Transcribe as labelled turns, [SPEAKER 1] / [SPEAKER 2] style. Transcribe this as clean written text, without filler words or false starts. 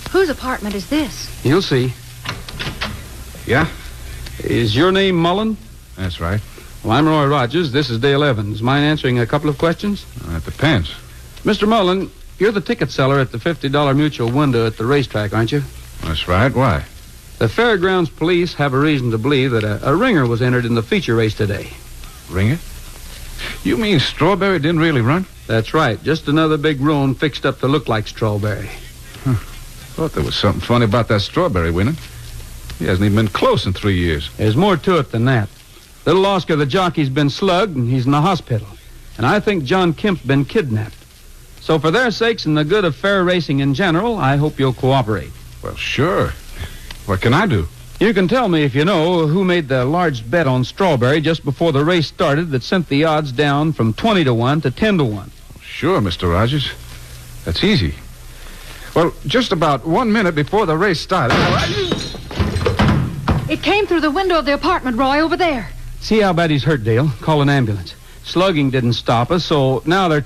[SPEAKER 1] Whose apartment is this?
[SPEAKER 2] You'll see.
[SPEAKER 3] Yeah?
[SPEAKER 2] Is your name Mullen?
[SPEAKER 3] That's right.
[SPEAKER 2] Well, I'm Roy Rogers. This is Dale Evans. Mind answering a couple of questions?
[SPEAKER 3] It depends.
[SPEAKER 2] Mr. Mullen, you're the ticket seller at the $50 Mutual window at the racetrack, aren't you?
[SPEAKER 3] That's right. Why?
[SPEAKER 2] The fairgrounds police have a reason to believe that a ringer was entered in the feature race today.
[SPEAKER 3] Ringer? You mean Strawberry didn't really run?
[SPEAKER 2] That's right. Just another big roan fixed up to look like Strawberry.
[SPEAKER 3] Thought there was something funny about that Strawberry winning. He hasn't even been close in 3 years.
[SPEAKER 2] There's more to it than that. Little Oscar the jockey's been slugged, and he's in the hospital. And I think John Kemp's been kidnapped. So for their sakes and the good of fair racing in general, I hope you'll cooperate.
[SPEAKER 3] Well, sure. What can I do?
[SPEAKER 2] You can tell me, if you know, who made the large bet on Strawberry just before the race started that sent the odds down from 20 to 1 to 10 to 1.
[SPEAKER 3] Sure, Mr. Rogers. That's easy. Well, just about 1 minute before the race started...
[SPEAKER 1] It came through the window of the apartment, Roy, over there.
[SPEAKER 2] See how bad he's hurt, Dale. Call an ambulance. Slugging didn't stop us, so now they're